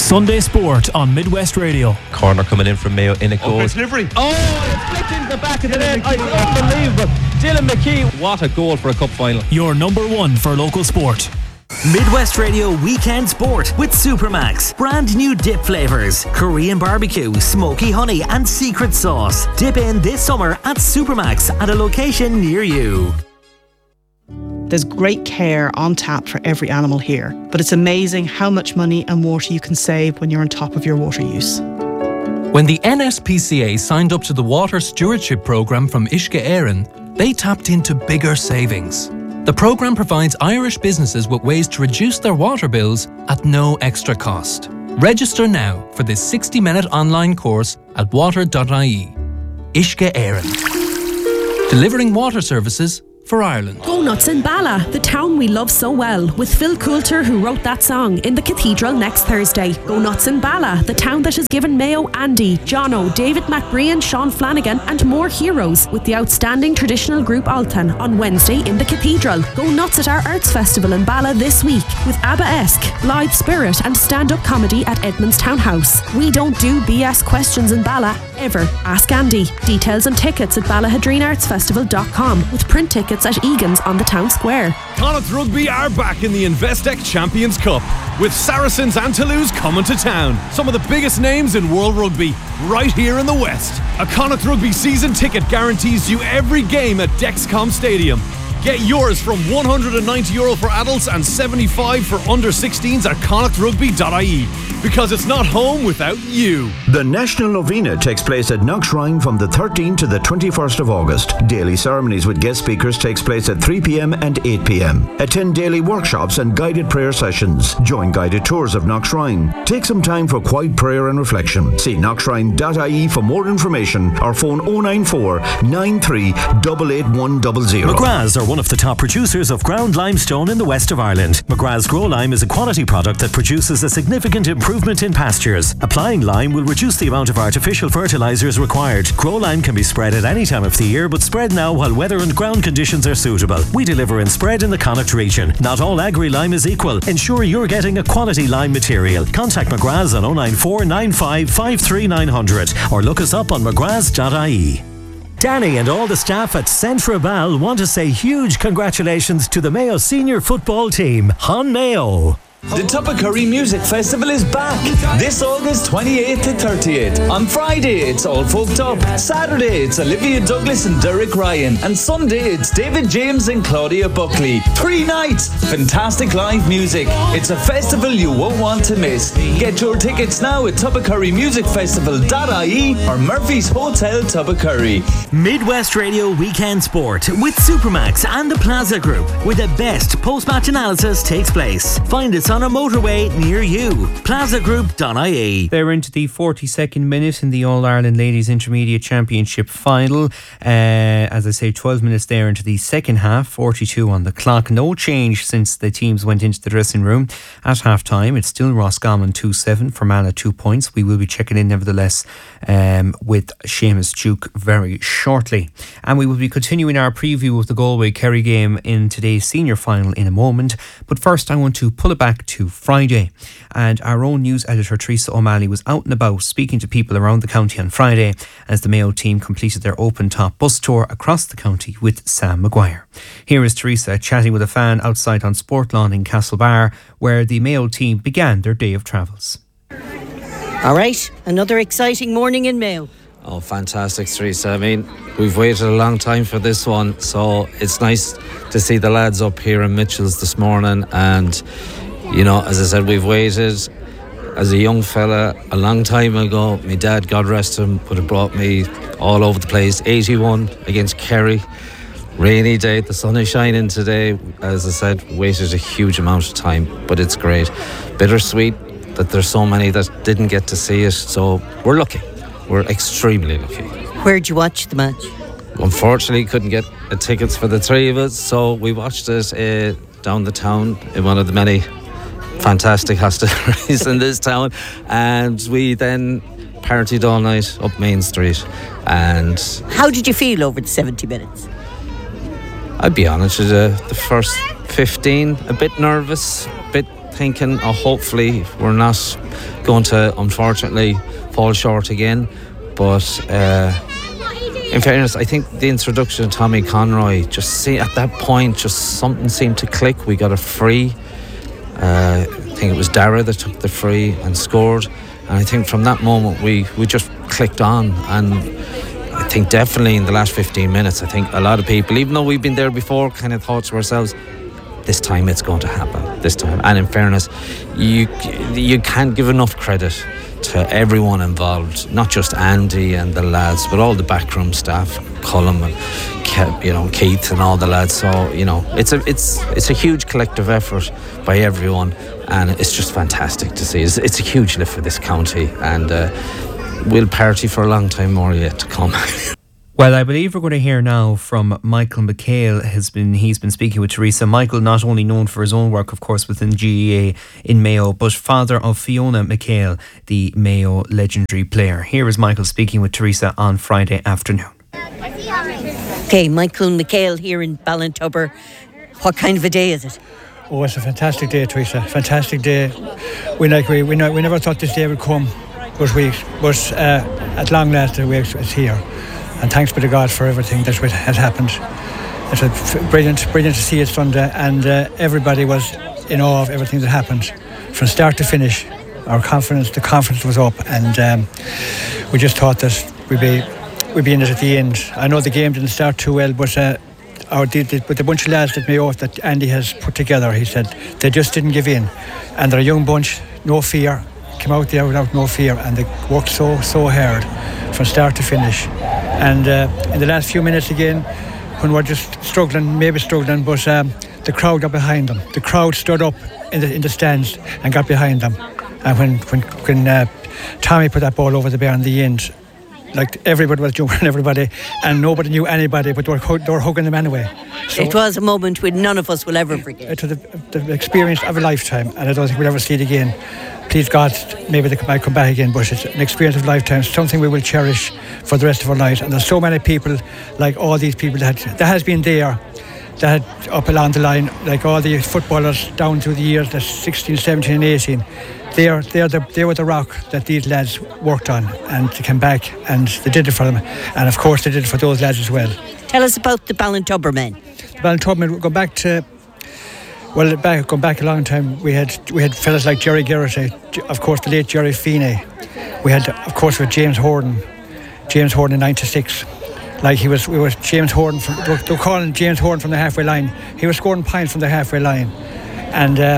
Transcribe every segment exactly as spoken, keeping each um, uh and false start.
Sunday Sport on Midwest Radio. Corner coming in from Mayo, in it goes. Okay, delivery. Oh, it's flicked into the back of the net. Unbelievable. Dylan McKee, what a goal for a cup final. Your number one for local sport. Midwest Radio Weekend Sport with Supermax. Brand new dip flavours: Korean barbecue, smoky honey and secret sauce. Dip in this summer at Supermax at a location near you. There's great care on tap for every animal here, but it's amazing how much money and water you can save when you're on top of your water use. When the N S P C A signed up to the Water Stewardship Programme from Uisce Éireann, they tapped into bigger savings. The programme provides Irish businesses with ways to reduce their water bills at no extra cost. Register now for this sixty-minute online course at water dot I E. Uisce Éireann. Delivering water services for Ireland. Go Nuts in Bala, the town we love so well, with Phil Coulter, who wrote that song, in the Cathedral next Thursday. Go Nuts in Bala, the town that has given Mayo Andy, Jono, David McBrien, Sean Flanagan and more heroes, with the outstanding traditional group Altan on Wednesday in the Cathedral. Go nuts at our Arts Festival in Bala this week, with ABBA-esque, Blithe Spirit and stand-up comedy at Edmonds Townhouse. We don't do B S questions in Bala, ever. Ask Andy. Details and tickets at ballahadreen arts festival dot com, with print tickets at Egan's on the town square. Connacht Rugby are back in the Investec Champions Cup, with Saracens and Toulouse coming to town. Some of the biggest names in world rugby, right here in the West. A Connacht Rugby season ticket guarantees you every game at Dexcom Stadium. Get yours from one hundred ninety euro for adults and seventy-five for under sixteens at connacht rugby dot I E. Because it's not home without you. The National Novena takes place at Knockshrine from the thirteenth to the twenty-first of August. Daily ceremonies with guest speakers takes place at three p.m. and eight p.m. Attend daily workshops and guided prayer sessions. Join guided tours of Knockshrine. Take some time for quiet prayer and reflection. See knockshrine dot I E for more information or phone oh nine four, nine three eight eight one zero zero. McGrath's are one of the top producers of ground limestone in the west of Ireland. McGrath's Grow Lime is a quality product that produces a significant improvement in pastures. Applying lime will reduce the amount of artificial fertilizers required. Grow Lime can be spread at any time of the year, but spread now while weather and ground conditions are suitable. We deliver and spread in the Connacht region. Not all agri-lime is equal. Ensure you're getting a quality lime material. Contact McGrath's on oh nine four, nine five, five three nine zero zero or look us up on mcgraths dot I E. Danny and all the staff at Centra Ball want to say huge congratulations to the Mayo senior football team. Hon Mayo. The Tubbercurry Music Festival is back this August twenty-eighth to thirtieth. On Friday it's All Folked Up, Saturday it's Olivia Douglas and Derek Ryan, and Sunday it's David James and Claudia Buckley. Three nights, fantastic live music. It's a festival you won't want to miss. Get your tickets now at tubbercurry music festival dot I E or Murphy's Hotel Tubbercurry. Midwest Radio Weekend Sport with Supermax and the Plaza Group, where the best post-match analysis takes place. Find us on a motorway near you. plaza group dot I E. They're into the forty-second minute in the All-Ireland Ladies Intermediate Championship final. Uh, as I say, twelve minutes there into the second half, forty-two on the clock. No change since the teams went into the dressing room at half-time. It's still Roscommon two seven, Fermanagh two points. We will be checking in nevertheless um, with Seamus Duke very shortly. And we will be continuing our preview of the Galway-Kerry game in today's senior final in a moment. But first I want to pull it back to Friday, and our own news editor Teresa O'Malley was out and about speaking to people around the county on Friday as the Mayo team completed their open top bus tour across the county with Sam Maguire. Here is Teresa chatting with a fan outside on Sportlawn in Castlebar, where the Mayo team began their day of travels. All right, another exciting morning in Mayo. Oh, fantastic, Teresa. I mean, we've waited a long time for this one, so it's nice to see the lads up here in Mitchell's this morning. And you know, as I said, we've waited as a young fella a long time ago. My dad, God rest him, would have brought me all over the place. eighty-one against Kerry, rainy day, the sun is shining today. As I said, waited a huge amount of time, but it's great. Bittersweet that there's so many that didn't get to see it, so we're lucky. We're extremely lucky. Where'd you watch the match? Unfortunately, couldn't get uh, tickets for the three of us, so we watched it uh, down the town in one of the many fantastic hosteleries in this town, and we then partied all night up Main Street. And how did you feel over the seventy minutes? I'd be honest with you, the first fifteen, a bit nervous, a bit thinking, oh, hopefully we're not going to, unfortunately, fall short again. But uh, in fairness, I think the introduction of Tommy Conroy, just see at that point, just something seemed to click. We got a free. Uh, I think it was Dara that took the free and scored. And I think from that moment we, we just clicked on. And I think definitely in the last fifteen minutes, I think a lot of people, even though we've been there before, kind of thought to ourselves, this time it's going to happen, this time. And in fairness, you you can't give enough credit to everyone involved, not just Andy and the lads, but all the backroom staff, Cullum and Ke- you know Keith and all the lads. So you know, it's a it's it's a huge collective effort by everyone, and it's just fantastic to see. It's, it's a huge lift for this county, and uh, we'll party for a long time more yet to come. Well, I believe we're going to hear now from Michael McHale. Has been he's been speaking with Teresa. Michael, not only known for his own work, of course, within G E A in Mayo, but father of Fiona McHale, the Mayo legendary player. Here is Michael speaking with Teresa on Friday afternoon. Okay, Michael McHale here in Ballintubber. What kind of a day is it? Oh, it's a fantastic day, Teresa. Fantastic day. We like we we, we never thought this day would come, but we but uh, at long last the way it's here. And thanks be to God for everything that has happened. It's a brilliant, brilliant to see it Sunday, and uh, everybody was in awe of everything that happened from start to finish. Our confidence, the confidence was up, and um, we just thought that we'd be we'd be in it at the end. I know the game didn't start too well, but uh, our the, the, with the bunch of lads that Mayo that Andy has put together, he said they just didn't give in, and they're a young bunch, no fear, came out there without no fear, and they worked so so hard from start to finish. And uh, in the last few minutes again, when we're just struggling, maybe struggling, but um, the crowd got behind them. The crowd stood up in the in the stands and got behind them. And when when when uh, Tommy put that ball over the bar in the end, like everybody was jumping, everybody, and nobody knew anybody, but they were, they were hugging them anyway. So it was a moment which none of us will ever forget. It was the, the experience of a lifetime, and I don't think we'll ever see it again. Please God, maybe they might come back again, but it's an experience of a lifetime, something we will cherish for the rest of our lives. And there's so many people, like all these people that, had, that has been there, that had up along the line, like all the footballers down through the years, the sixteen, seventeen and eighteen, they're, they're the, they were the rock that these lads worked on, and they came back and they did it for them. And of course they did it for those lads as well. Tell us about the Ballintubber men. The Ballintubber men, we'll go back to Well, back, going back a long time, we had we had fellas like Jerry Garrity, of course the late Jerry Feeney. We had, of course, with James Horton, James Horton in ninety-six. Like he was, we were James Horton. From, they were calling James Horton from the halfway line. He was scoring points from the halfway line, and uh,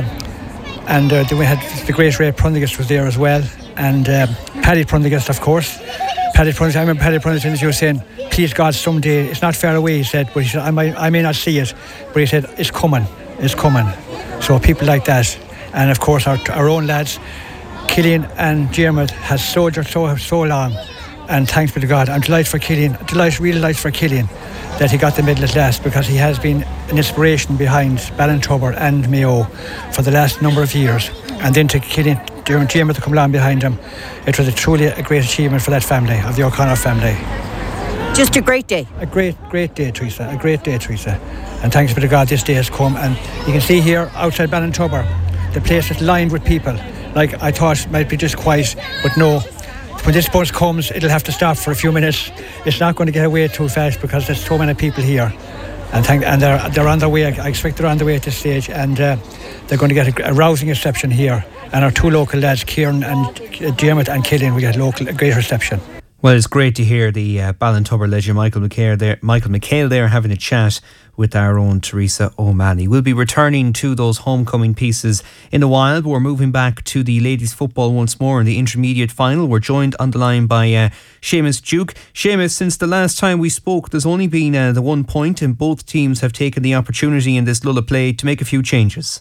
and uh, then we had the great Ray Prendergast was there as well, and uh, Paddy Prendergast, of course. Paddy Prendergast, I remember Paddy Prendergast, he was saying, "Please God, someday it's not far away." He said, but he said, "I might, I may not see it, but he said it's coming." is coming. So people like that, and of course our, our own lads, Killian and Dermot, has soldiered so so long, and thanks be to God. I'm delighted for Killian, delighted, really delighted for Killian that he got the medal at last, because he has been an inspiration behind Ballintubber and Mayo for the last number of years. And then to Killian, Dermot to come along behind him, it was a truly a great achievement for that family, of the O'Connor family. Just a great day. A great, great day, Teresa. A great day, Teresa. And thanks be to God, this day has come. And you can see here outside Ballintubber, the place is lined with people. Like I thought it might be just quiet, but no. When this bus comes, it'll have to stop for a few minutes. It's not going to get away too fast because there's so many people here. And thank, and they're they're on their way. I expect they're on their way at this stage, and uh, they're going to get a, a rousing reception here. And our two local lads, Kieran and uh, Dermot and Killian, will get local a great reception. Well, it's great to hear the uh, Ballintubber legend Michael McHale there, Michael McHale there having a chat with our own Teresa O'Malley. We'll be returning to those homecoming pieces in a while, but we're moving back to the ladies' football once more in the intermediate final. We're joined on the line by uh, Seamus Duke. Seamus, since the last time we spoke, there's only been uh, the one point, and both teams have taken the opportunity in this lull of play to make a few changes.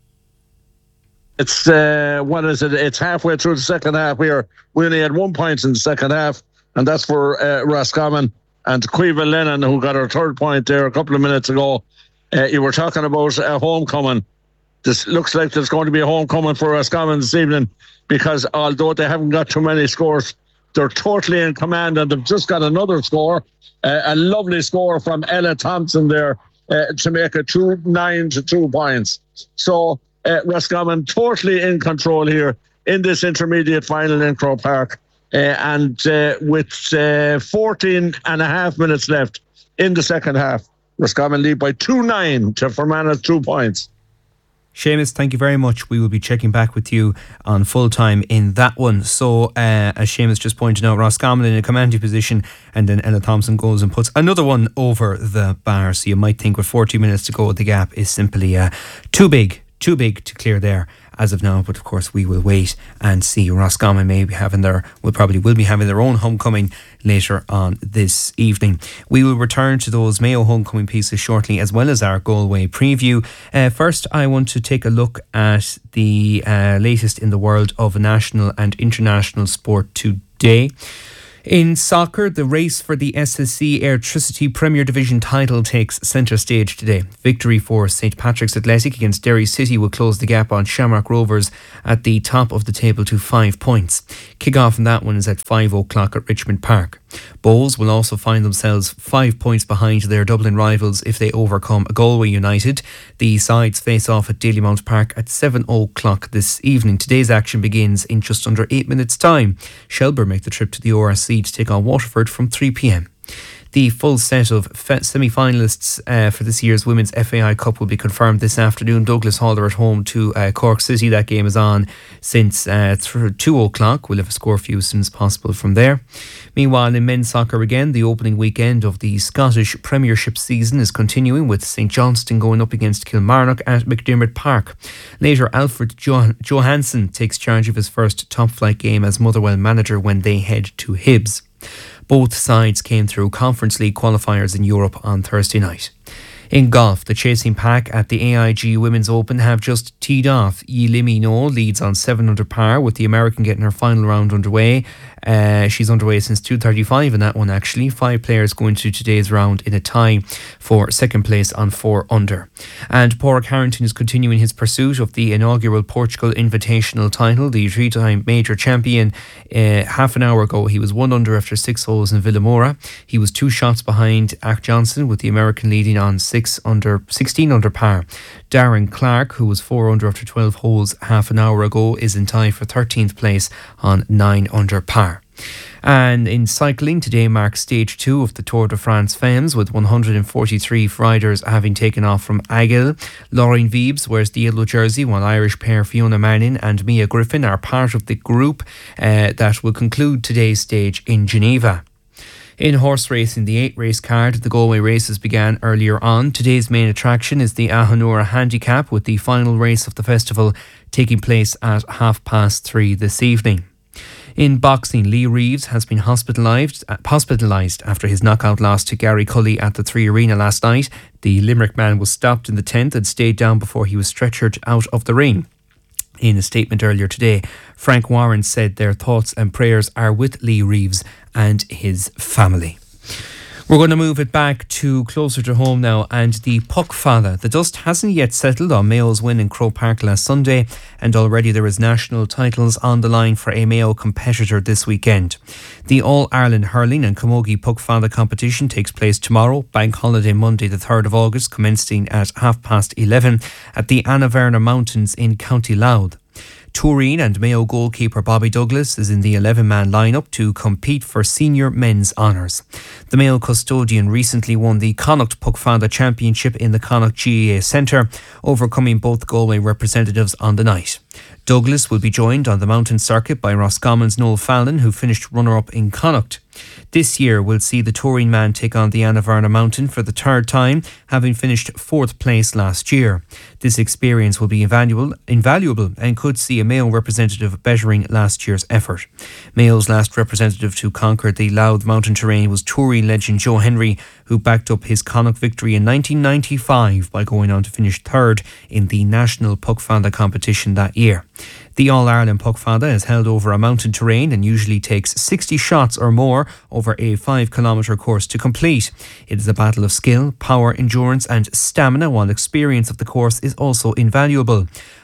It's, uh, what is it? It's halfway through the second half. We, are, we only had one point in the second half, and that's for uh, Roscommon and Cueva Lennon, who got our third point there a couple of minutes ago. Uh, you were talking about a uh, homecoming. This looks like there's going to be a homecoming for Roscommon this evening, because although they haven't got too many scores, they're totally in command, and they've just got another score, uh, a lovely score from Ella Thompson there uh, to make it two nine to two points. So uh, Roscommon totally in control here in this intermediate final in Croke Park. Uh, and uh, with uh, fourteen and a half minutes left in the second half, Roscommon lead by two nine to Fermanagh two points. Seamus, thank you very much. We will be checking back with you on full time in that one. So, uh, as Seamus just pointed out, Roscommon in a commanding position, and then Ella Thompson goes and puts another one over the bar. So you might think with forty minutes to go, the gap is simply uh, too big, too big to clear there as of now. But of course, we will wait and see. Roscommon may be having their, will probably will be having their own homecoming later on this evening. We will return to those Mayo homecoming pieces shortly, as well as our Galway preview. Uh, first, I want to take a look at the uh, latest in the world of national and international sport today. In soccer, the race for the S S C Airtricity Premier Division title takes centre stage today. Victory for St Patrick's Athletic against Derry City will close the gap on Shamrock Rovers at the top of the table to five points. Kick-off in that one is at five o'clock at Richmond Park. Bowls will also find themselves five points behind their Dublin rivals if they overcome Galway United. The sides face off at Dalymount Park at seven o'clock this evening. Today's action begins in just under eight minutes' time. Shelbourne make the trip to the O R C to take on Waterford from three p.m. The full set of fe- semi-finalists uh, for this year's Women's F A I Cup will be confirmed this afternoon. Douglas Hall are at home to uh, Cork City. That game is on since uh, th- two o'clock. We'll have a score for you as soon as possible from there. Meanwhile, in men's soccer again, the opening weekend of the Scottish Premiership season is continuing, with St Johnstone going up against Kilmarnock at McDermott Park. Later, Alfred jo- Johansson takes charge of his first top-flight game as Motherwell manager when they head to Hibs. Both sides came through Conference League qualifiers in Europe on Thursday night. In golf, the chasing pack at the A I G Women's Open have just teed off. Yilimi No leads on seven under par, with the American getting her final round underway. Uh, she's underway since two thirty-five in that one, actually. Five players going to today's round in a tie for second place on four under. And Pádraig Harrington is continuing his pursuit of the inaugural Portugal Invitational title. The three-time major champion, uh, half an hour ago, he was one under after six holes in Villamora. He was two shots behind Ack Johnson, with the American leading on six under sixteen under par. Darren Clark, who was four under after twelve holes half an hour ago, is in tie for thirteenth place on nine under par. And in cycling, today marks stage two of the Tour de France Femmes, with one hundred forty-three riders having taken off from Aigle. Lauren Viebs wears the yellow jersey, while Irish pair Fiona Manning and Mia Griffin are part of the group uh, that will conclude today's stage in Geneva. In horse racing, the eight race card at the Galway races began earlier on. Today's main attraction is the Ahanura Handicap, with the final race of the festival taking place at half past three this evening. In boxing, Lee Reeves has been hospitalised hospitalised after his knockout loss to Gary Cully at the Three Arena last night. The Limerick man was stopped in the tenth and stayed down before he was stretchered out of the ring. In a statement earlier today, Frank Warren said their thoughts and prayers are with Lee Reeves and his family. We're going to move it back to closer to home now, and the Puck Fada. The dust hasn't yet settled on Mayo's win in Croke Park last Sunday, and already there is national titles on the line for a Mayo competitor this weekend. The All-Ireland Hurling and Camogie Puck Fada competition takes place tomorrow, Bank Holiday Monday the third of August, commencing at half past eleven at the Anaverna Mountains in County Louth. Turin and Mayo goalkeeper Bobby Douglas is in the eleven-man lineup to compete for senior men's honours. The Mayo custodian recently won the Connacht Puck Fada Championship in the Connacht G A A Centre, overcoming both Galway representatives on the night. Douglas will be joined on the mountain circuit by Roscommon's Noel Fallon, who finished runner-up in Connacht. This year will see the touring man take on the Anaverna Mountain for the third time, having finished fourth place last year. This experience will be invaluable, invaluable and could see a Mayo representative bettering last year's effort. Mayo's last representative to conquer the Louth mountain terrain was touring legend Joe Henry, who backed up his Connacht victory in nineteen ninety-five by going on to finish third in the National Puck Fada competition that year. The All-Ireland Puck Fada is held over a mountain terrain and usually takes sixty shots or more over a five kilometre course to complete. It is a battle of skill, power, endurance and stamina, while experience of the course is also invaluable.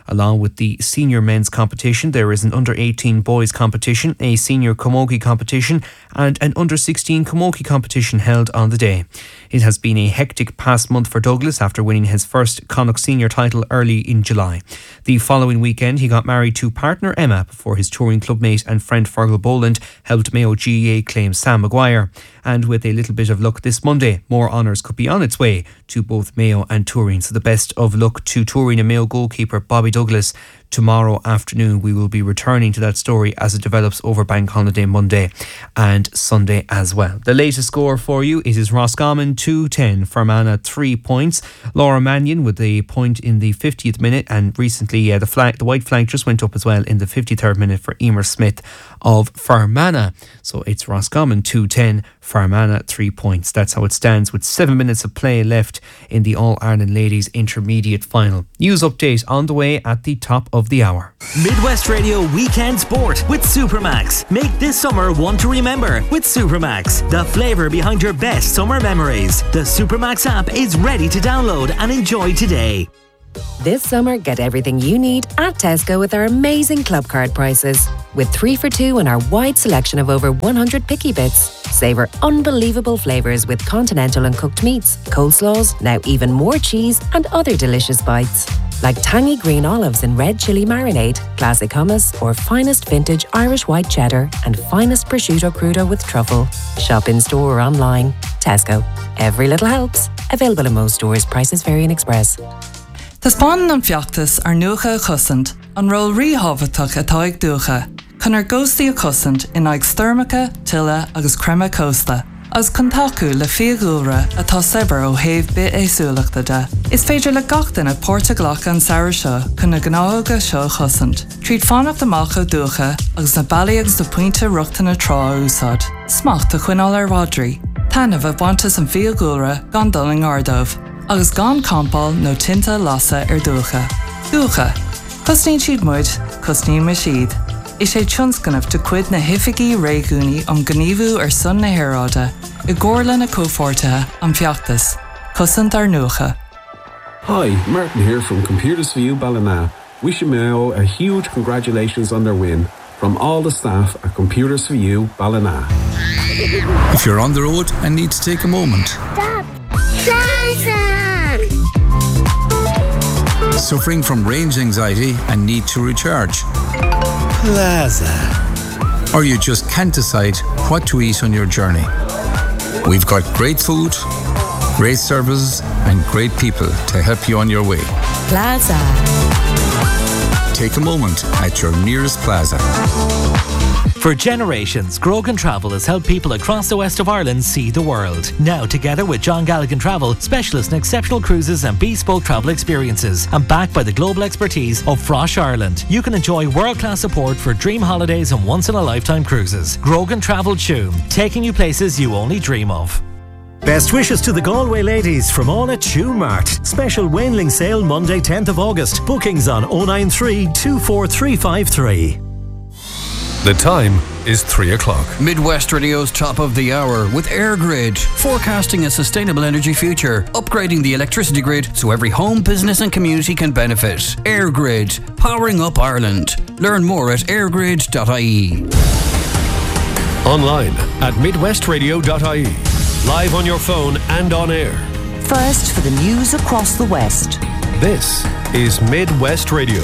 Along with the senior men's competition, there is an under eighteen boys competition, a senior camogie competition and an under sixteen camogie competition held on the day. It has been a hectic past month for Douglas after winning his first Connacht senior title early in July. The following weekend he got married to partner Emma before his touring clubmate and friend Fergal Boland helped Mayo G A A claim Sam Maguire. And with a little bit of luck this Monday, more honours could be on its way to both Mayo and Touring. So the best of luck to Touring and Mayo goalkeeper Bobby Douglas. Tomorrow afternoon we will be returning to that story as it develops over Bank Holiday Monday and Sunday as well. The latest score for you, it is Roscommon two ten, Fermanagh three points. Laura Mannion with a point in the fiftieth minute, and recently uh, the flag, the white flag just went up as well in the fifty-third minute for Emer Smith of Fermanagh. So it's Roscommon two ten, Fermanagh three points. That's how it stands with seven minutes of play left in the All-Ireland Ladies Intermediate Final. News update on the way at the top of the hour. Midwest Radio Weekend Sport with Supermax. Make this summer one to remember with Supermax, the flavour behind your best summer memories. The Supermax app is ready to download and enjoy today. This summer, get everything you need at Tesco with our amazing club card prices. With three for two and our wide selection of over one hundred picky bits. Savour unbelievable flavours with continental and cooked meats, coleslaws, now even more cheese and other delicious bites. Like tangy green olives and red chilli marinade, classic hummus, or finest vintage Irish white cheddar and finest prosciutto crudo with truffle. Shop in store or online. Tesco. Every little helps. Available in most stores. Prices vary in Express. Tá spáin an fiachtas ar nuacha a chusant, an ról ríhabhatach atá ag dúcha, chun ar ghóstaí a chusant in ag styrmacha, tilla agus crema costa, as contacu le fiagúra atá sebar ó héh bit éasúlachta de. Is féidir le gachtain at Pórta Ghlacha an saoir seo chun na gnága seo chusant. Tríd fánach amach ó dúcha agus na bailí agus do puinte ruachta na trá úsad. Smacht a chuinál ar Rodri. Tanna bheith bantas an fiagúra gan doling ardómh. Agus gan campáil nó tinta lasa ar dúcha. Dúcha. Cosnín siad muid, cosnín me siad. Is sé tionscanmh de cuid na hifigií réigúnaí am gníomhú ar son na hairáda, i gcóirle na cófortathe am fiachtas. Cosant ar nuacha. Hi, Martin here from Computers for You Ballina. Wishing Mayo a huge congratulations on their win from all the staff at Computers for You Ballina. If you're on the road and need to take a moment. Stop! Plaza! Suffering from range anxiety and need to recharge. Plaza. Or you just can't decide what to eat on your journey. We've got great food, great services and great people to help you on your way. Plaza. Take a moment at your nearest Plaza. For generations, Grogan Travel has helped people across the west of Ireland see the world. Now, together with John Galligan Travel, specialists in exceptional cruises and bespoke travel experiences, and backed by the global expertise of Frosh Ireland, you can enjoy world-class support for dream holidays and once-in-a-lifetime cruises. Grogan Travel Tuam, taking you places you only dream of. Best wishes to the Galway ladies from all at Tune Mart. Special Wainling sale Monday tenth of August. Bookings on oh nine three, two four three five three. The time is three o'clock. Midwest Radio's top of the hour with AirGrid, forecasting a sustainable energy future, upgrading the electricity grid so every home, business and community can benefit. AirGrid, powering up Ireland. Learn more at airgrid dot I E. Online at midwest radio dot I E. Live on your phone and on air. First for the news across the West. This is Midwest Radio.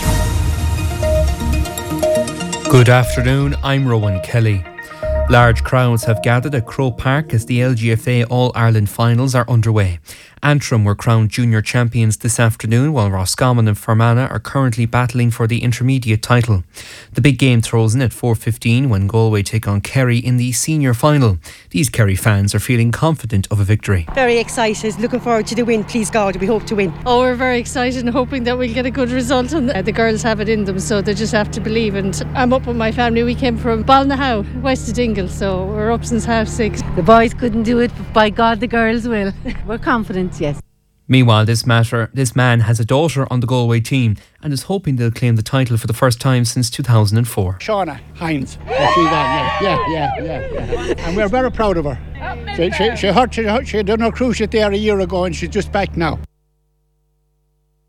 Good afternoon, I'm Rowan Kelly. Large crowds have gathered at Croke Park as the L G F A All-Ireland finals are underway. Antrim were crowned junior champions this afternoon, while Roscommon and Fermanagh are currently battling for the intermediate title. The big game throws in at four fifteen when Galway take on Kerry in the senior final. These Kerry fans are feeling confident of a victory. Very excited, looking forward to the win, please God, we hope to win. Oh, we're very excited and hoping that we'll get a good result. And the girls have it in them, so they just have to believe. And I'm up with my family. We came from Balnahow, west of Dingle, so we're up since half six. The boys couldn't do it, but by God the girls will. We're confident. Yes. Meanwhile, this matter, this man has a daughter on the Galway team and is hoping they'll claim the title for the first time since two thousand four. Shauna Hines, yeah, she's on, yeah, yeah, yeah, yeah, yeah. And we're very proud of her. She, she, she, heard, she, she done her cruise ship there a year ago and she's just back now.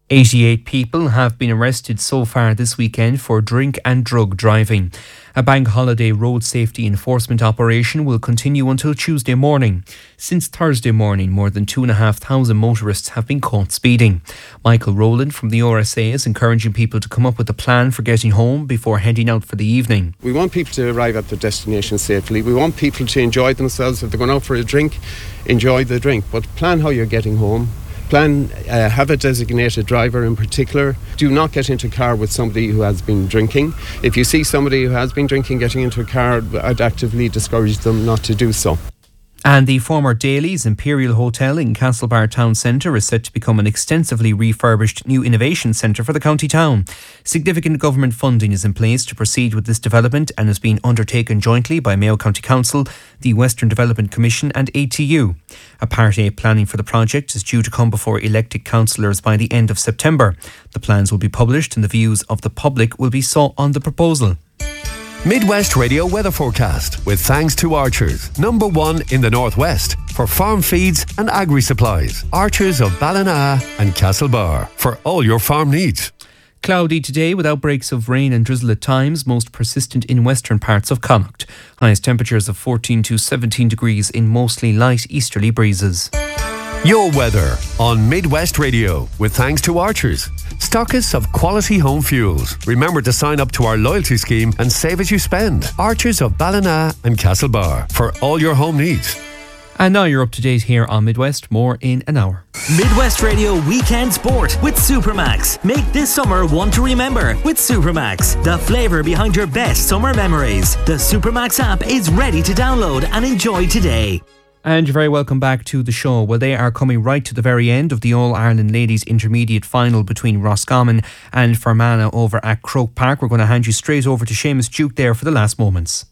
eighty-eight people have been arrested so far this weekend for drink and drug driving. A bank holiday road safety enforcement operation will continue until Tuesday morning. Since Thursday morning, more than two and a half thousand motorists have been caught speeding. Michael Rowland from the R S A is encouraging people to come up with a plan for getting home before heading out for the evening. We want people to arrive at their destination safely. We want people to enjoy themselves. If they're going out for a drink, enjoy the drink, but plan how you're getting home. Plan, uh, have a designated driver in particular. Do not get into a car with somebody who has been drinking. If you see somebody who has been drinking getting into a car, I'd actively discourage them not to do so. And the former Daly's Imperial Hotel in Castlebar Town Centre is set to become an extensively refurbished new innovation centre for the county town. Significant government funding is in place to proceed with this development and is being undertaken jointly by Mayo County Council, the Western Development Commission and A T U. A Part A planning for the project is due to come before elected councillors by the end of September. The plans will be published and the views of the public will be sought on the proposal. Midwest Radio weather forecast with thanks to Archers, number one in the northwest for farm feeds and agri supplies. Archers of Ballina and Castlebar for all your farm needs. Cloudy today with outbreaks of rain and drizzle at times, most persistent in western parts of Connacht. Highest temperatures of fourteen to seventeen degrees in mostly light easterly breezes. Your weather on Midwest Radio with thanks to Archers, stockists of quality home fuels. Remember to sign up to our loyalty scheme and save as you spend. Archers of Ballina and Castlebar for all your home needs. And now you're up to date here on Midwest. More in an hour. Midwest Radio Weekend Sport with Supermax. Make this summer one to remember with Supermax. The flavour behind your best summer memories. The Supermax app is ready to download and enjoy today. And you're very welcome back to the show. Well, they are coming right to the very end of the All-Ireland Ladies Intermediate Final between Roscommon and Fermanagh over at Croke Park. We're going to hand you straight over to Seamus Duke there for the last moments.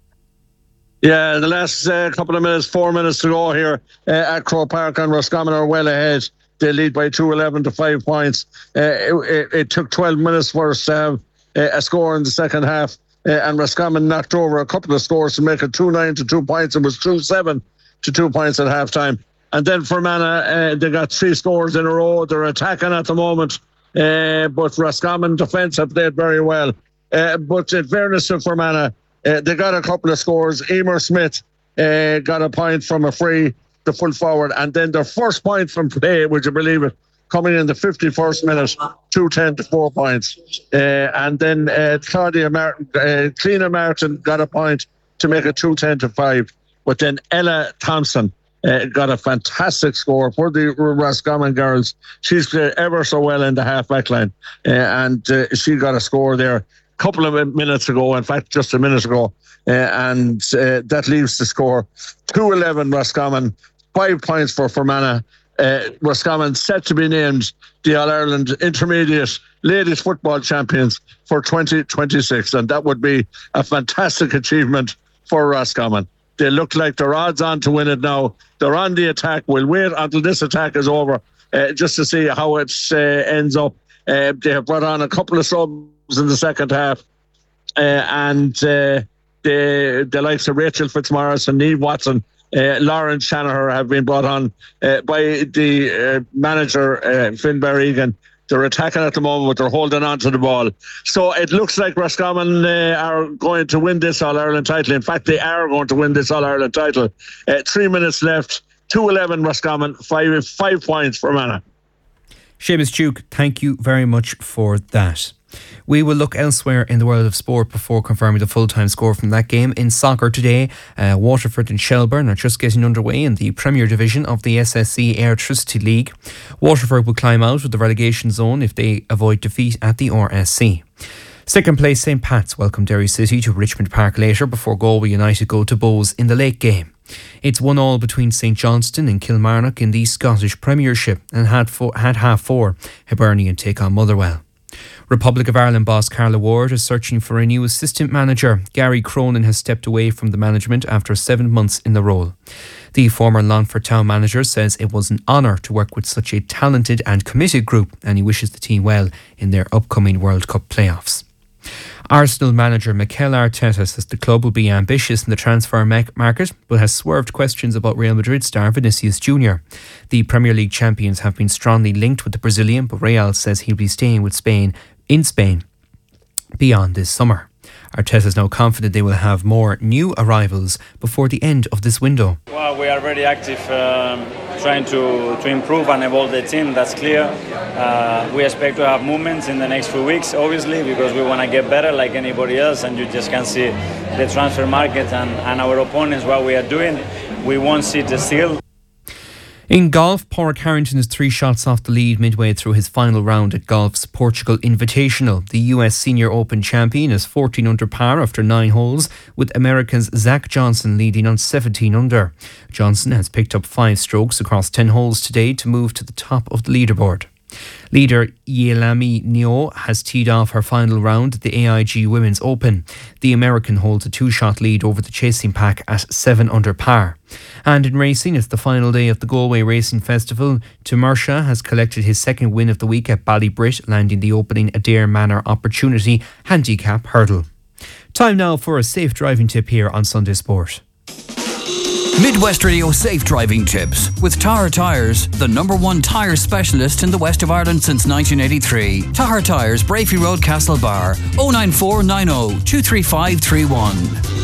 Yeah, the last uh, couple of minutes, four minutes to go here uh, at Croke Park, and Roscommon are well ahead. They lead by two eleven to five points. Uh, it, it, it took twelve minutes for us to have uh, a score in the second half, uh, and Roscommon knocked over a couple of scores to make it two nine to two points. It was two seven to two points at half time. And then Fermanagh, uh, they got three scores in a row. They're attacking at the moment, uh, but Roscommon defence have played very well. Uh, but in fairness to Fermanagh, uh, they got a couple of scores. Emer Smith uh, got a point from a free, the full forward, and then their first point from play, would you believe it, coming in the fifty-first minute, two ten to four points. Uh, and then uh, Claudia Martin, uh, Cleena Martin got a point to make it two ten to five. But then Ella Thompson uh, got a fantastic score for the Roscommon girls. She's played ever so well in the half-back line. Uh, and uh, she got a score there a couple of minutes ago, in fact, just a minute ago. Uh, and uh, that leaves the score two eleven Roscommon, five points for Fermanagh. Uh, Roscommon set to be named the All-Ireland Intermediate Ladies Football Champions for twenty twenty-six. And that would be a fantastic achievement for Roscommon. They look like they're odds on to win it now. They're on the attack. We'll wait until this attack is over uh, just to see how it uh, ends up. Uh, they have brought on a couple of subs in the second half. Uh, and uh, the, the likes of Rachel Fitzmaurice and Niamh Watson, uh, Lauren Shanaher have been brought on uh, by the uh, manager, uh, Finn Barrigan. They're attacking at the moment, but they're holding on to the ball. So it looks like Roscommon uh, are going to win this All-Ireland title. In fact, they are going to win this All-Ireland title. Uh, three minutes left, two eleven Roscommon, five, five points for Fermanagh. Seamus Duke, thank you very much for that. We will look elsewhere in the world of sport before confirming the full-time score from that game. In soccer today, uh, Waterford and Shelbourne are just getting underway in the Premier Division of the S S C Airtricity League. Waterford will climb out of the relegation zone if they avoid defeat at the R S C. Second place, St Pat's welcome Derry City to Richmond Park later before Galway United go to Bows in the late game. It's one all between St Johnstone and Kilmarnock in the Scottish Premiership, and had, four, had half four, Hibernian take on Motherwell. Republic of Ireland boss Carla Ward is searching for a new assistant manager. Gary Cronin has stepped away from the management after seven months in the role. The former Longford Town manager says it was an honour to work with such a talented and committed group, and he wishes the team well in their upcoming World Cup playoffs. Arsenal manager Mikel Arteta says the club will be ambitious in the transfer market, but has swerved questions about Real Madrid star Vinicius Junior The Premier League champions have been strongly linked with the Brazilian, but Real says he'll be staying with Spain in Spain beyond this summer. Arteta is now confident they will have more new arrivals before the end of this window. Well, we are very active, um, trying to, to improve and evolve the team, that's clear. Uh, we expect to have movements in the next few weeks, obviously, because we want to get better like anybody else, and you just can see the transfer market and, and our opponents, what we are doing. We won't sit still. In golf, Pádraig Harrington is three shots off the lead midway through his final round at golf's Portugal Invitational. The U S Senior Open champion is fourteen under par after nine holes, with American's Zach Johnson leading on seventeen under. Johnson has picked up five strokes across ten holes today to move to the top of the leaderboard. Leader Yealami Neo has teed off her final round at the A I G Women's Open. The American holds a two-shot lead over the chasing pack at seven under par. And in racing, it's the final day of the Galway Racing Festival. Tumersha has collected his second win of the week at Ballybrit, landing the opening Adair Manor Opportunity Handicap Hurdle. Time now for a safe driving tip here on Sunday Sport. Midwest Radio Safe Driving Tips with Tahar Tyres, the number one tyre specialist in the west of Ireland since nineteen eighty-three. Tahar Tyres, Brafey Road, Castlebar, oh nine four nine oh two three five three one.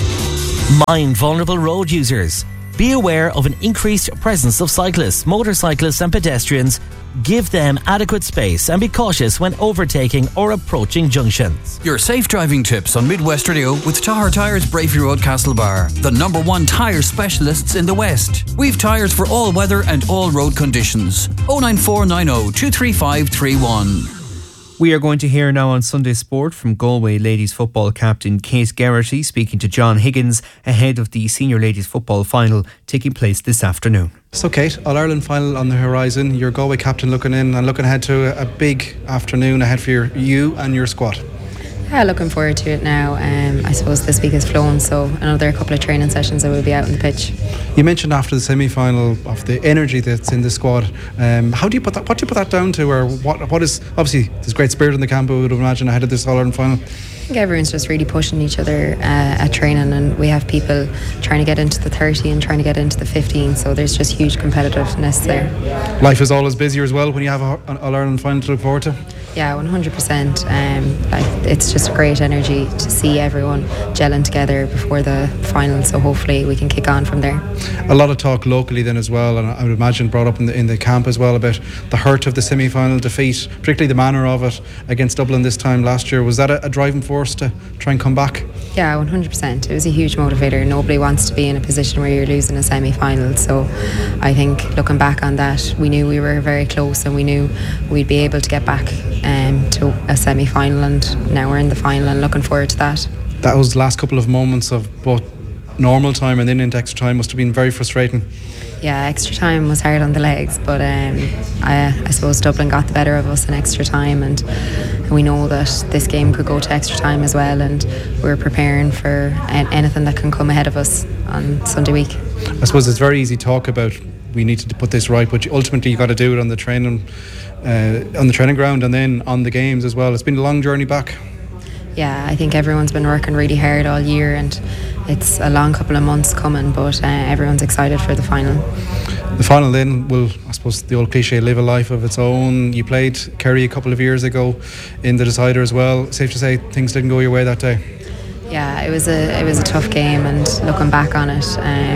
Mind vulnerable road users. Be aware of an increased presence of cyclists, motorcyclists and pedestrians. Give them adequate space and be cautious when overtaking or approaching junctions. Your safe driving tips on Midwest Radio with Tahar Tyres, Brafey Road, Castlebar, the number one tyre specialists in the West. We've tyres for all weather and all road conditions. oh nine four nine oh two three five three one. We are going to hear now on Sunday Sport from Galway ladies football captain Kate Geraghty speaking to John Higgins ahead of the senior ladies football final taking place this afternoon. So Kate, All-Ireland final on the horizon. Your Galway captain looking in and looking ahead to a, a big afternoon ahead for your, you and your squad. Yeah, looking forward to it now. Um, I suppose this week has flown, so another couple of training sessions I will be out on the pitch. You mentioned after the semi-final of the energy that's in the squad. Um, how do you put that? What do you put that down to, or what? What is obviously there's great spirit in the camp, I would imagine, ahead of this All-Ireland final. I think everyone's just really pushing each other uh, at training, and we have people trying to get into the thirty and trying to get into the fifteen, so there's just huge competitiveness there. Life is always busier as well when you have an All-Ireland final to look forward to. Yeah, one hundred percent. Um, like, it's just great energy to see everyone gelling together before the final, so hopefully we can kick on from there. A lot of talk locally then as well, and I would imagine brought up in the in the camp as well, about the hurt of the semi-final defeat, particularly the manner of it against Dublin this time last year. Was that a, a driving force to try and come back? Yeah, one hundred percent. It was a huge motivator. Nobody wants to be in a position where you're losing a semi-final, so I think looking back on that, we knew we were very close and we knew we'd be able to get back um, to a semi-final, and now we're in the final and looking forward to that. That was the last couple of moments of both normal time and then into extra time must have been very frustrating. Yeah, extra time was hard on the legs, but um, I, I suppose Dublin got the better of us in extra time, and, and we know that this game could go to extra time as well, and we're preparing for anything that can come ahead of us on Sunday week. I suppose it's very easy to talk about we need to put this right, but ultimately you got to do it on the training uh, on the training ground and then on the games as well. It's been a long journey back. Yeah, I think everyone's been working really hard all year, and it's a long couple of months coming, but uh, everyone's excited for the final. The final then will, I suppose, the old cliche, live a life of its own. You played Kerry a couple of years ago in the decider as well. Safe to say things didn't go your way that day. Yeah, it was a it was a tough game, and looking back on it,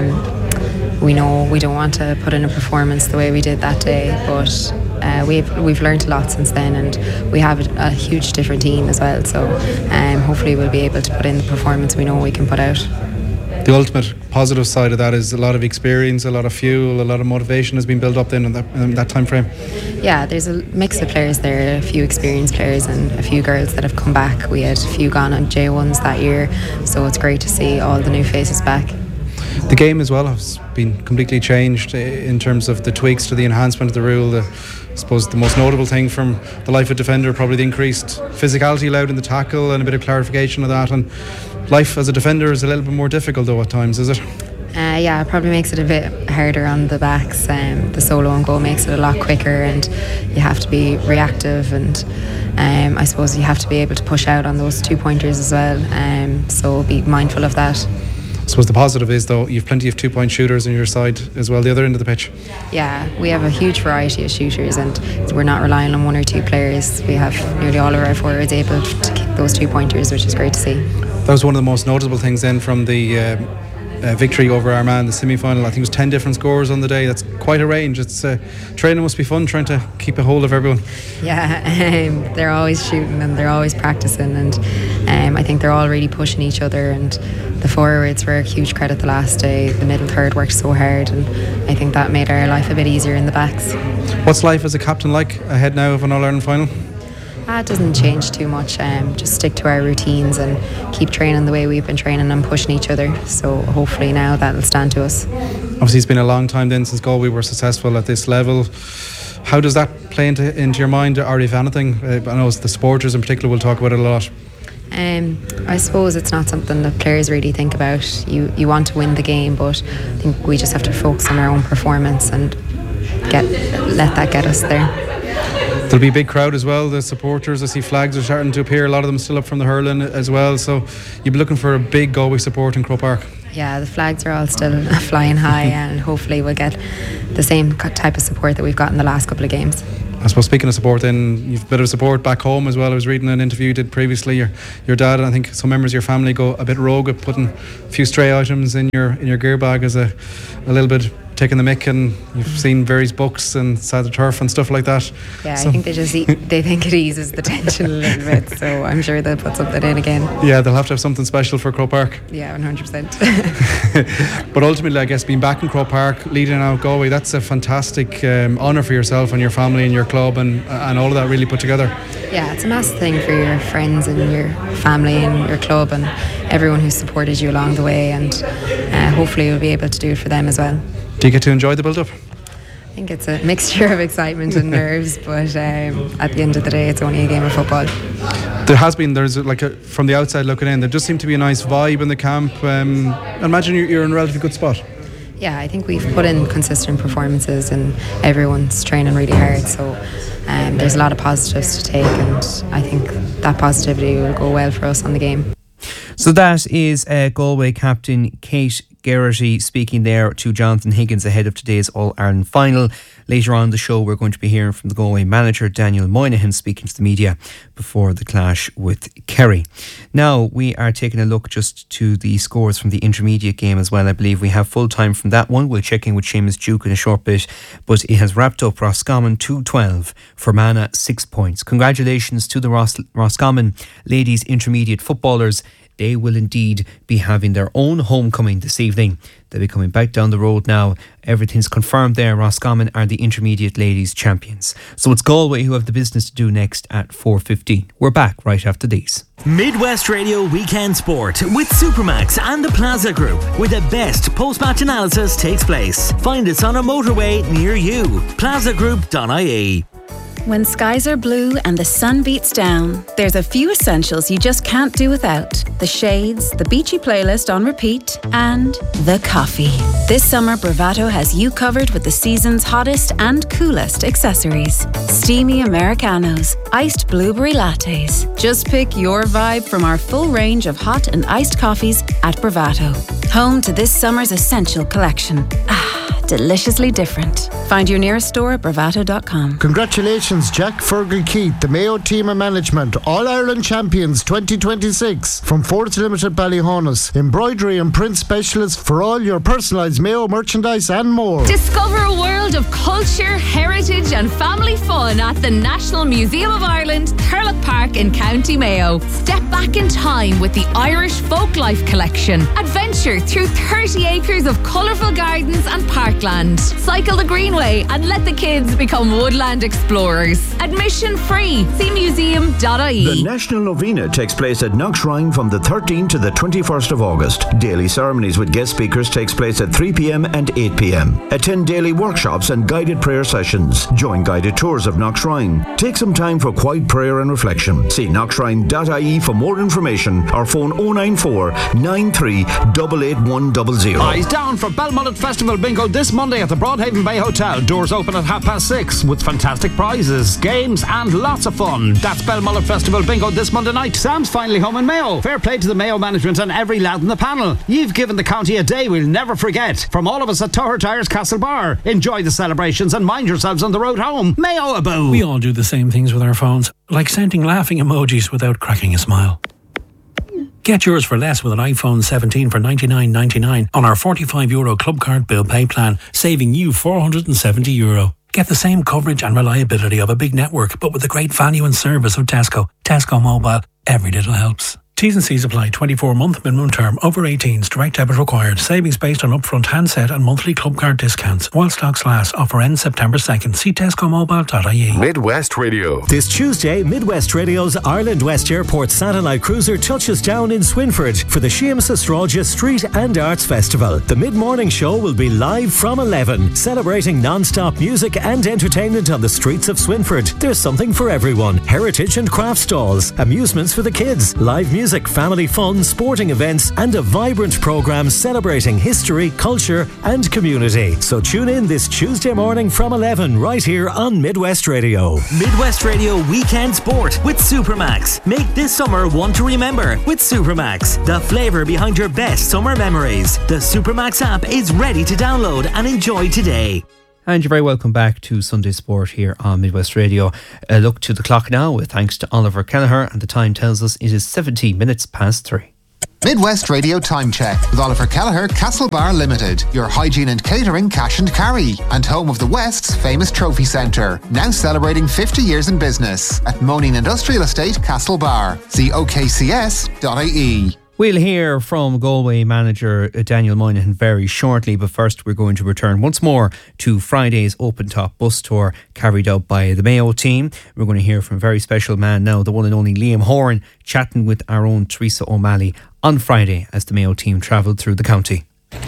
um, we know we don't want to put in a performance the way we did that day, but uh, we've we've learned a lot since then, and we have a, a huge different team as well. So um, hopefully we'll be able to put in the performance we know we can put out. The ultimate positive side of that is a lot of experience, a lot of fuel, a lot of motivation has been built up then in that, in that time frame. Yeah, there's a mix of players there, a few experienced players and a few girls that have come back. We had a few gone on J ones that year, so it's great to see all the new faces back. The game as well has been completely changed in terms of the tweaks to the enhancement of the rule. The, I suppose the most notable thing from the life of defender, probably the increased physicality allowed in the tackle and a bit of clarification of that. And life as a defender is a little bit more difficult though at times, is it? Uh, yeah, it probably makes it a bit harder on the backs. Um, the solo and goal makes it a lot quicker, and you have to be reactive, and um, I suppose you have to be able to push out on those two pointers as well. Um, so be mindful of that. I suppose the positive is, though, you've plenty of two-point shooters on your side as well, the other end of the pitch. Yeah, we have a huge variety of shooters, and we're not relying on one or two players. We have nearly all of our forwards able to kick those two pointers, which is great to see. That was one of the most notable things then from the um, uh, victory over Armagh in the semi-final. I think it was ten different scores on the day. That's quite a range. It's uh, training must be fun, trying to keep a hold of everyone. Yeah, um, they're always shooting and they're always practicing, and um, I think they're all really pushing each other, and the forwards were a huge credit the last day. The middle third worked so hard, and I think that made our life a bit easier in the backs. What's life as a captain like ahead now of an All-Ireland final? Ah, it doesn't change too much. Um, just stick to our routines and keep training the way we've been training and pushing each other. So hopefully now that'll stand to us. Obviously it's been a long time then since Galway were successful at this level. How does that play into, into your mind, or if anything? Uh, I know the supporters in particular will talk about it a lot. Um, I suppose it's not something that players really think about. You you want to win the game, but I think we just have to focus on our own performance and get let that get us there. There'll be a big crowd as well. The supporters, I see flags are starting to appear. A lot of them still up from the hurling as well. So you'll be looking for a big Galway support in Croke Park. Yeah, the flags are all still flying high, and hopefully we'll get the same type of support that we've got in the last couple of games. I suppose speaking of support, then you've a bit of support back home as well. I was reading an interview you did previously. Your your dad and I think some members of your family go a bit rogue at putting a few stray items in your in your gear bag as a a little bit taking the mick, and you've seen various books and Sad Turf and stuff like that. Yeah, so. I think they just eat, they think it eases the tension a little bit, so I'm sure they'll put something in again. Yeah, they'll have to have something special for Croke Park. Yeah, one hundred percent. But ultimately, I guess being back in Croke Park, leading out Galway, that's a fantastic um, honour for yourself and your family and your club, and and all of that really put together. Yeah, it's a massive thing for your friends and your family and your club and everyone who supported you along the way, and uh, hopefully you'll be able to do it for them as well. Do you get to enjoy the build-up? I think it's a mixture of excitement and nerves, but um, at the end of the day, it's only a game of football. There has been, there's like a, from the outside looking in, there does seem to be a nice vibe in the camp. Um, I imagine you're, you're in a relatively good spot. Yeah, I think we've put in consistent performances and everyone's training really hard, so um, there's a lot of positives to take, and I think that positivity will go well for us on the game. So that is uh, Galway captain Kate Geraghty speaking there to Jonathan Higgins ahead of today's All-Ireland final. Later on in the show, we're going to be hearing from the Galway manager, Daniel Moynihan, speaking to the media before the clash with Kerry. Now, we are taking a look just to the scores from the intermediate game as well. I believe we have full time from that one. We'll check in with Seamus Duke in a short bit, but it has wrapped up. Roscommon two twelve, Fermanagh six points. Congratulations to the Ros- Roscommon ladies intermediate footballers. They will indeed be having their own homecoming this evening. They'll be coming back down the road now. Everything's confirmed there. Roscommon are the intermediate ladies champions. So it's Galway who have the business to do next at four fifteen. We're back right after these. Midwest Radio Weekend Sport with Supermax and the Plaza Group, where the best post-match analysis takes place. Find us on a motorway near you. plaza group dot I E. When skies are blue and the sun beats down, there's a few essentials you just can't do without. The shades, the beachy playlist on repeat, and the coffee. This summer, Bravado has you covered with the season's hottest and coolest accessories. Steamy Americanos, iced blueberry lattes. Just pick your vibe from our full range of hot and iced coffees at Bravado. Home to this summer's essential collection. Ah, deliciously different. Find your nearest store at bravado dot com. Congratulations, Jack Fergal-Keith, the Mayo team of management, All-Ireland champions twenty twenty-six from Fords Limited Ballyhonus. Embroidery and print specialists for all your personalised Mayo merchandise and more. Discover a world of culture, heritage and family fun at the National Museum of Ireland, Thurlock Park in County Mayo. Step back in time with the Irish Folklife Collection. Adventure through thirty acres of colourful gardens and park parkland. Cycle the Greenway and let the kids become woodland explorers. Admission free. See museum dot I E. The National Novena takes place at Knockshrine from the thirteenth to the twenty-first of August. Daily ceremonies with guest speakers takes place at three p.m. and eight p.m. Attend daily workshops and guided prayer sessions. Join guided tours of Knockshrine. Take some time for quiet prayer and reflection. See knockshrine dot I E for more information or phone oh nine four, nine three eight eight one zero zero. Eyes down for Belmullet Festival Bingo this Monday at the Broadhaven Bay Hotel. Doors open at half past six with fantastic prizes, games and lots of fun. That's Belmullet Festival Bingo this Monday night. Sam's finally home in Mayo. Fair play to the Mayo management and every lad in the panel. You've given the county a day we'll never forget. From all of us at Toher Tyres Castle Bar, enjoy the celebrations and mind yourselves on the road home. Mayo abou. We all do the same things with our phones, like sending laughing emojis without cracking a smile. Get yours for less with an iPhone seventeen for ninety-nine ninety-nine on our forty-five euro Club Card Bill Pay plan, saving you four hundred seventy euro. Get the same coverage and reliability of a big network, but with the great value and service of Tesco. Tesco Mobile. Every little helps. T's and C's apply. twenty-four month minimum term. Over eighteens. Direct debit required. Savings based on upfront handset and monthly club card discounts. While stocks last. Offer ends September second. See tesco mobile dot I E. Midwest Radio. This Tuesday, Midwest Radio's Ireland West Airport satellite cruiser touches down in Swinford for the Seamus Astrologia Street and Arts Festival. The mid-morning show will be live from eleven, celebrating non-stop music and entertainment on the streets of Swinford. There's something for everyone. Heritage and craft stalls, amusements for the kids, live music, Music, family fun, sporting events and a vibrant programme celebrating history, culture and community. So tune in this Tuesday morning from eleven right here on Midwest Radio. Midwest Radio Weekend Sport with Supermax. Make this summer one to remember with Supermax. The flavour behind your best summer memories. The Supermax app is ready to download and enjoy today. And you're very welcome back to Sunday Sport here on Midwest Radio. A look to the clock now with thanks to Oliver Kelleher, and the time tells us it is seventeen minutes past three. Midwest Radio Time Check with Oliver Kelleher, Castle Bar Limited, your hygiene and catering cash and carry, and home of the West's famous trophy centre, now celebrating fifty years in business at Moaning Industrial Estate, Castle Bar. See O K C S dot I E. We'll hear from Galway manager Daniel Moynihan very shortly, but first we're going to return once more to Friday's Open Top bus tour carried out by the Mayo team. We're going to hear from a very special man now, the one and only Liam Horan, chatting with our own Teresa O'Malley on Friday as the Mayo team travelled through the county.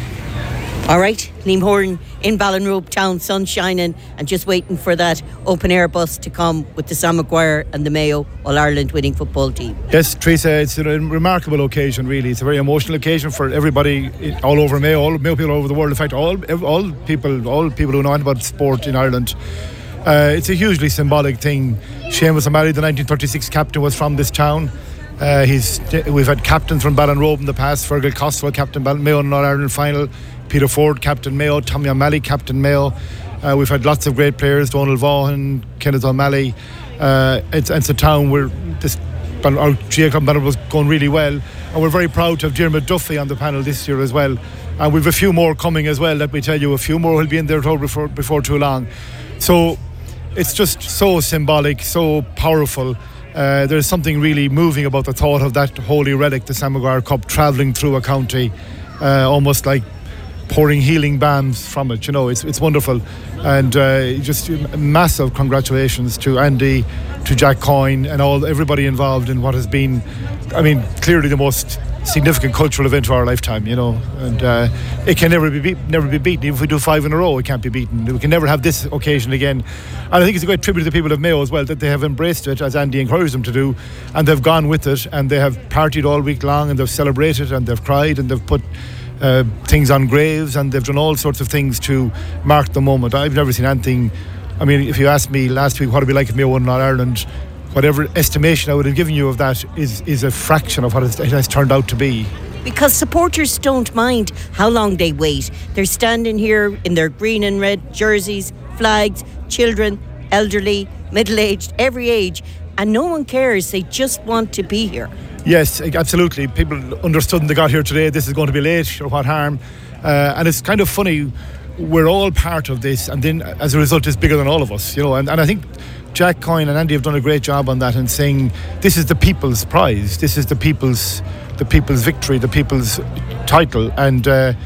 All right, Liam Horan in Ballinrobe town, sun shining, and just waiting for that open air bus to come with the Sam Maguire and the Mayo All-Ireland winning football team. Yes, Teresa, it's a remarkable occasion, really. It's a very emotional occasion for everybody all over Mayo, all Mayo people all over the world. In fact, all all people, all people who know about sport in Ireland. Uh, it's a hugely symbolic thing. Seamus O'Malley, the nineteen thirty-six captain, was from this town. Uh, he's we've had captains from Ballinrobe in the past. Fergal Costwell, captain Ball- Mayo in All-Ireland final. Peter Ford, captain Mayo. Tommy O'Malley, captain Mayo. Uh, we've had lots of great players. Donald Vaughan, Kenneth O'Malley. Uh, it's, it's a town where this our G A A Club panel was going really well, and we're very proud to have Diarmuid Duffy on the panel this year as well. And we've a few more coming as well. Let me tell you, a few more will be in there before before too long. So it's just so symbolic, so powerful. Uh, there's something really moving about the thought of that holy relic, the Sam Maguire Cup, travelling through a county, uh, almost like pouring healing balms from it. You know, it's it's wonderful, and uh, just massive congratulations to Andy, to Jack Coyne, and all everybody involved in what has been, I mean, clearly the most significant cultural event of our lifetime. You know, and uh, it can never be beat, never be beaten. Even if we do five in a row, it can't be beaten. We can never have this occasion again. And I think it's a great tribute to the people of Mayo as well, that they have embraced it as Andy encouraged them to do, and they've gone with it, and they have partied all week long, and they've celebrated, and they've cried, and they've put Uh, things on graves, and they've done all sorts of things to mark the moment. I've never seen anything. I mean, if you asked me last week what it'd be like if Mayo won All Ireland, whatever estimation I would have given you of that is is a fraction of what it has turned out to be. Because supporters don't mind how long they wait. They're standing here in their green and red jerseys, flags, children, elderly, middle-aged, every age, and no one cares. They just want to be here. Yes, absolutely. People understood when they got here today this is going to be late, or what harm. Uh, and it's kind of funny, we're all part of this, and then as a result it's bigger than all of us, you know. And, and I think Jack Coyne and Andy have done a great job on that, and saying this is the people's prize, this is the people's the people's victory, the people's title, and uh,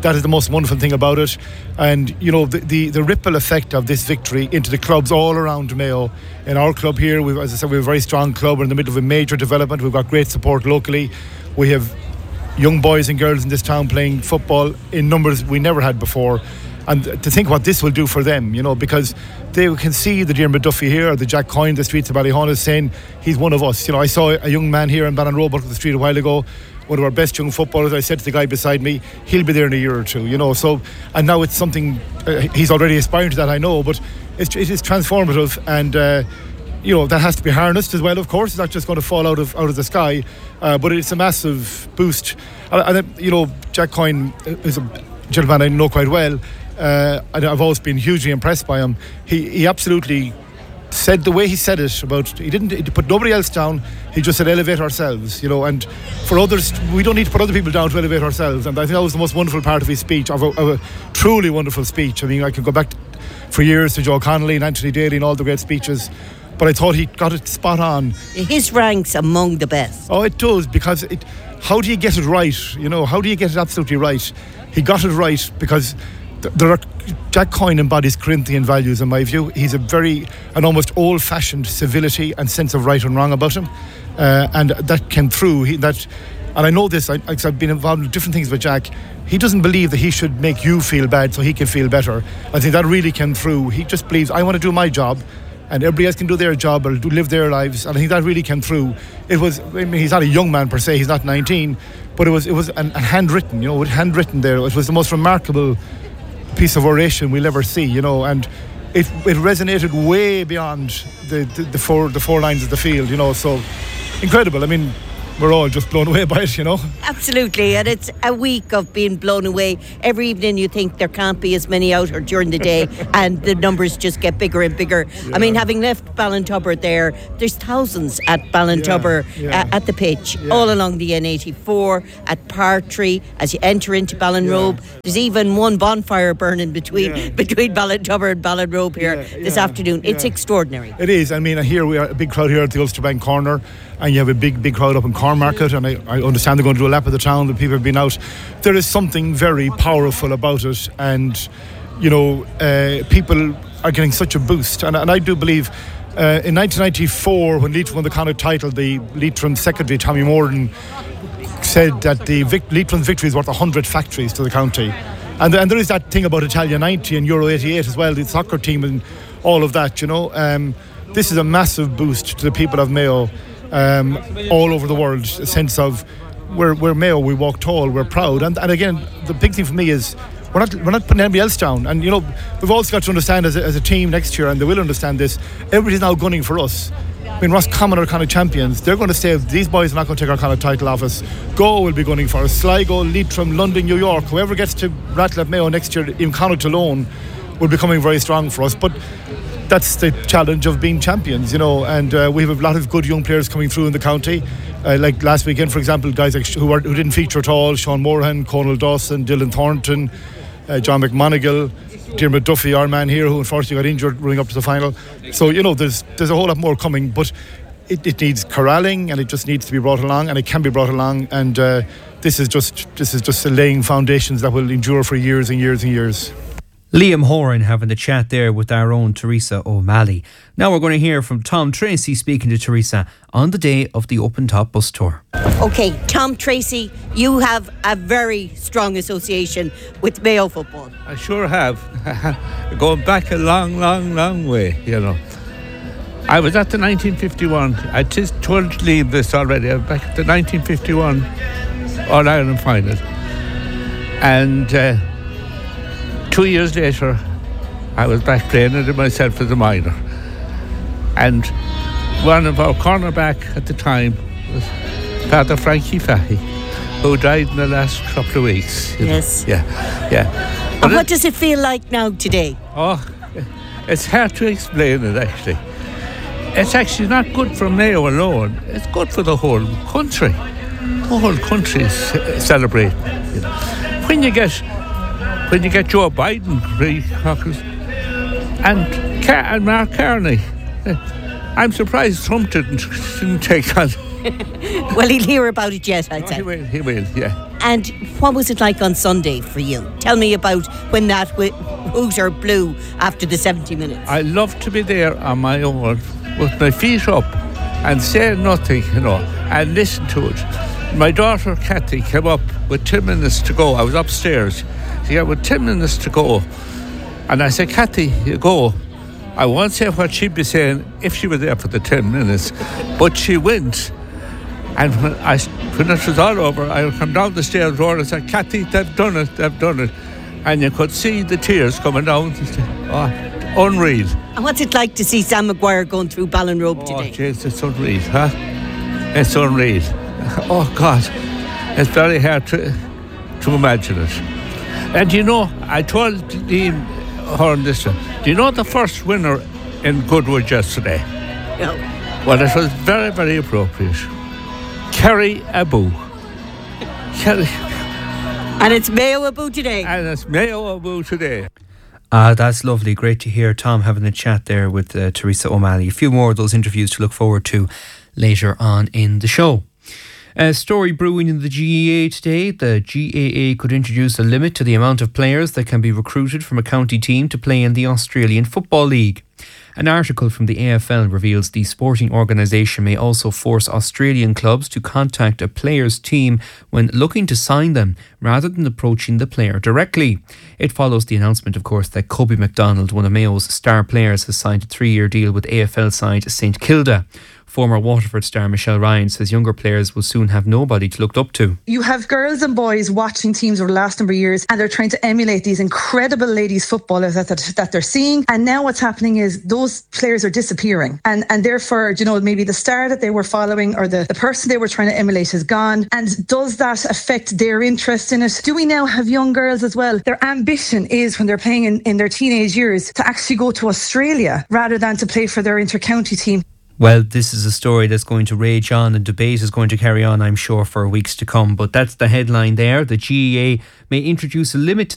that is the most wonderful thing about it. And you know, the, the, the ripple effect of this victory into the clubs all around Mayo. In our club here, we've, as I said, we have a very strong club. We're in the middle of a major development. We've got great support locally. We have young boys and girls in this town playing football in numbers we never had before. And to think what this will do for them, you know, because they can see the Diarmuid Duffy here, or the Jack Coyne, the streets of Ballyhonus, saying he's one of us. You know, I saw a young man here in Ballinrobe up the street a while ago, one of our best young footballers. I said to the guy beside me, he'll be there in a year or two, you know. So, and now it's something, uh, he's already aspiring to that, I know, but it's, it is transformative, and uh, you know, that has to be harnessed as well, of course. It's not just going to fall out of out of the sky, uh, but it's a massive boost. And, and you know, Jack Coyne is a gentleman I know quite well. Uh, I've always been hugely impressed by him. He he absolutely said the way he said it about, he didn't he put nobody else down. He just said elevate ourselves, you know, and for others, we don't need to put other people down to elevate ourselves. And I think that was the most wonderful part of his speech, of a, of a truly wonderful speech. I mean, I could go back for years to Joe Connolly and Anthony Daly and all the great speeches, but I thought he got it spot on. His ranks among the best. Oh, it does, because it, how do you get it right? You know, how do you get it absolutely right? He got it right because there are, Jack Coyne embodies Corinthian values in my view. He's a very, an almost old-fashioned civility and sense of right and wrong about him, uh, and that came through. He, that, and I know this, I, I've been involved in different things with Jack. He doesn't believe that he should make you feel bad so he can feel better. I think that really came through. He just believes, I want to do my job, and everybody else can do their job or do, live their lives. And I think that really came through. It was, I mean, he's not a young man per se, he's not nineteen, but it was it was an, an handwritten, you know, handwritten there. It was the most remarkable piece of oration we'll ever see, you know, and it it resonated way beyond the, the, the four the four lines of the field, you know, so incredible. I mean, we're all just blown away by it, you know. Absolutely, and it's a week of being blown away. Every evening you think there can't be as many out or during the day, and the numbers just get bigger and bigger. Yeah. I mean, having left Ballintubber there, there's thousands at Ballintubber yeah, yeah. uh, at the pitch, yeah. all along the N eighty-four, at Partry, as you enter into Ballinrobe. Yeah. There's even one bonfire burning between yeah. between Ballintubber and Ballinrobe here yeah, this yeah, afternoon. Yeah. It's extraordinary. It is. I mean, here we are, a big crowd here at the Ulster Bank corner, and you have a big, big crowd up in Cornmarket, and I, I understand they're going to do a lap of the town, the people have been out. There is something very powerful about it, and, you know, uh, people are getting such a boost. And, and I do believe uh, in nineteen ninety-four, when Leitrim won the Connacht title, the Leitrim secretary, Tommy Morden, said that the Vic- Leitrim's victory is worth one hundred factories to the county. And, and there is that thing about Italia ninety and Euro eighty-eight as well, the soccer team and all of that, you know. Um, this is a massive boost to the people of Mayo. Um, all over the world, a sense of we're, we're Mayo, we walk tall, we're proud, and, and again, the big thing for me is we're not we're not putting anybody else down. And you know, we've also got to understand as a, as a team next year, and they will understand this, everybody's now gunning for us. I mean, Roscommon are Connacht champions. They're going to say these boys are not going to take our Connacht title off us. Go will be gunning for us. Sligo, Leitrim, London, New York, whoever gets to rattle at Mayo next year in Connacht alone will be coming very strong for us. But that's the challenge of being champions, you know, and uh, we have a lot of good young players coming through in the county. Uh, like last weekend, for example, guys like who, are, who didn't feature at all: Sean Moorhan, Conal Dawson, Dylan Thornton, uh, John McMonigal, Diarmuid Duffy, our man here, who unfortunately got injured running up to the final. So, you know, there's there's a whole lot more coming, but it, it needs corralling, and it just needs to be brought along, and it can be brought along, and uh, this is just this is just laying foundations that will endure for years and years and years. Liam Horan having the chat there with our own Teresa O'Malley. Now we're going to hear from Tom Tracy speaking to Teresa on the day of the Open Top Bus Tour. Okay, Tom Tracy, you have a very strong association with Mayo football. I sure have. Going back a long, long, long way, you know. I was at the nineteen fifty-one. I just told Liam this already. I was back at the nineteen fifty-one All-Ireland final. And... Uh, Two years later, I was back playing it myself as a minor. And one of our cornerback at the time was Father Frankie Fahy, who died in the last couple of weeks. Yes. Know? Yeah, yeah. And but what it, does it feel like now today? Oh, it's hard to explain it, actually. It's actually not good for Mayo alone. It's good for the whole country. The whole country is celebrating. You know. When you get... When you get Joe Biden, and, Car- and Mark Carney, I'm surprised Trump didn't, didn't take on Well, he'll hear about it yet, I'd No, say. he will, he will, yeah. And what was it like on Sunday for you? Tell me about when that wh- hooter blew after the seventy minutes. I love to be there on my own with my feet up and say nothing, you know, and listen to it. My daughter Kathy came up with ten minutes to go. I was upstairs. She came with ten minutes to go. And I said, Kathy, you go. I won't say what she'd be saying if she was there for the ten minutes, but she went. And when, I, when it was all over, I would come down the stairs door and said, Kathy, they've done it, they've done it. And you could see the tears coming down. Oh, unreal. And what's it like to see Sam Maguire going through Ballinrobe Oh, today? jeez, it's unreal, huh? It's unreal. Oh, God. It's very hard to, to imagine it. And you know, I told Dean Horn this one. Do you know the first winner in Goodwood yesterday? No. Well, it was very, very appropriate. Kerry Abu. Kerry. And it's Mayo Abu today. And it's Mayo Abu today. Ah, that's lovely. Great to hear Tom having a chat there with uh, Teresa O'Malley. A few more of those interviews to look forward to later on in the show. A story brewing in the G A A today. The G A A could introduce a limit to the amount of players that can be recruited from a county team to play in the Australian Football League. An article from the A F L reveals the sporting organisation may also force Australian clubs to contact a player's team when looking to sign them, rather than approaching the player directly. It follows the announcement, of course, that Kobe McDonald, one of Mayo's star players, has signed a three-year deal with A F L side St Kilda. Former Waterford star Michelle Ryan says younger players will soon have nobody to look up to. You have girls and boys watching teams over the last number of years, and they're trying to emulate these incredible ladies footballers that, that, that they're seeing. And now what's happening is those players are disappearing. And and therefore, you know, maybe the star that they were following or the, the person they were trying to emulate has gone. And does that affect their interest in it? Do we now have young girls as well? Their ambition is, when they're playing in, in their teenage years, to actually go to Australia rather than to play for their inter-county team. Well, this is a story that's going to rage on, and debate is going to carry on, I'm sure, for weeks to come. But that's the headline there. The G A A may introduce a limit to